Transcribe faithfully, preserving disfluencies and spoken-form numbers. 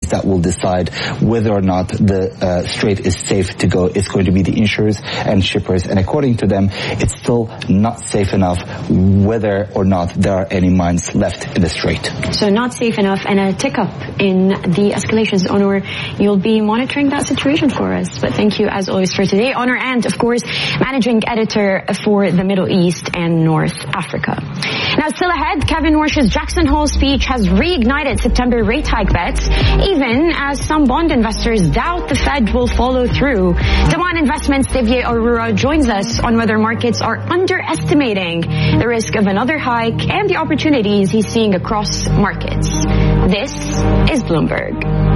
that will decide whether or not the uh, strait is safe to go. It's going to be the insurers and shippers, and according to them, it's still not safe enough whether or not there are any mines left in the strait. So not safe enough, and a tick up in the escalations. Onur, you'll be monitoring that situation for us, but thank you as always for today. Onur Ant, of course, managing editor for the Middle East and North Africa. Now, still ahead, Kevin Warsh's Jackson Hole speech has reignited September rate hike bets, even as some bond investors doubt the Fed will follow through. Dawan Investments' Divye Arora joins us on whether markets are underestimating the risk of another hike and the opportunities he's seeing across markets. This is Bloomberg.